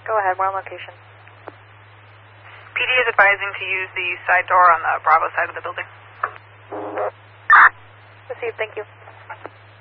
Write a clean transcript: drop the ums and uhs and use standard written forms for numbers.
Go ahead, we're on location. PD is advising to use the side door on the Bravo side of the building. Received, thank you.